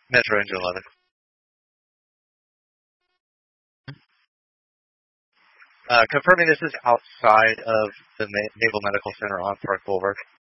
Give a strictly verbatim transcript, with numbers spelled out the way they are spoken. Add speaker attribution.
Speaker 1: Metro Engine eleven. Uh, confirming this is outside of the Naval Medical Center on Park Boulevard.